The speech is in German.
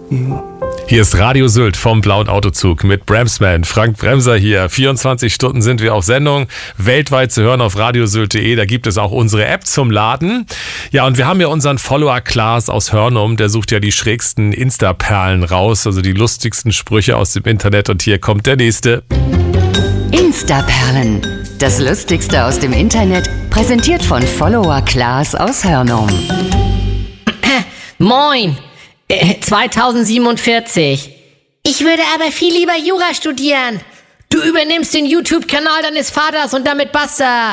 Hier ist Radio Sylt vom Blauen Autozug mit Bremsman. Frank Bremser hier. 24 Stunden sind wir auf Sendung. Weltweit zu hören auf radiosylt.de. Da gibt es auch unsere App zum Laden. Ja, und wir haben ja unseren Follower Klaas aus Hörnum. Der sucht ja die schrägsten Insta-Perlen raus. Also die lustigsten Sprüche aus dem Internet. Und hier kommt der nächste. Insta-Perlen. Das Lustigste aus dem Internet. Präsentiert von Follower Klaas aus Hörnum. Moin. 2047. Ich würde aber viel lieber Jura studieren. Du übernimmst den YouTube-Kanal deines Vaters und damit basta.